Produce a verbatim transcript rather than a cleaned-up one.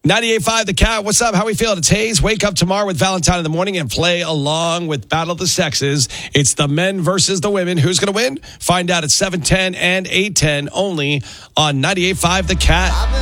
ninety-eight point five The Cat. What's up? How we feeling? It's Hayes. Wake up tomorrow with Valentine in the morning and play along with Battle of the Sexes. It's the men versus the women. Who's going to win? Find out at seven ten and eight ten only on ninety-eight point five The Cat.